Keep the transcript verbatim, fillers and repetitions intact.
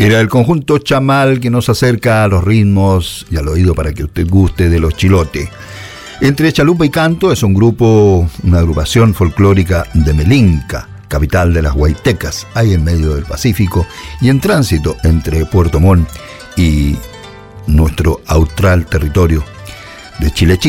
Era el conjunto Chamal que nos acerca a los ritmos y al oído para que usted guste de los Chilote. Entre Chalupa y Canto es un grupo, una agrupación folclórica de Melinca, capital de las Huaytecas, ahí en medio del Pacífico y en tránsito entre Puerto Montt y nuestro austral territorio de Chile Chico.